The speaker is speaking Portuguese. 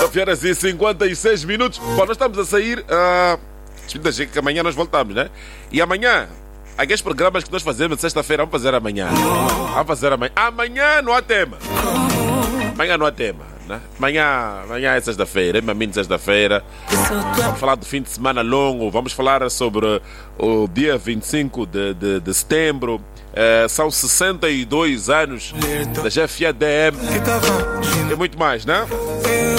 9h56. Bom, nós estamos a sair. Que amanhã nós voltamos, né? E amanhã, aqueles programas que nós fazemos de sexta-feira, vamos fazer amanhã. Vamos fazer amanhã. Amanhã não há tema. Amanhã não há tema, né? Amanhã é sexta-feira, é maminho de sexta-feira. Vamos falar do fim de semana longo. Vamos falar sobre o dia 25 de setembro. São 62 anos da GFADM e muito mais, né?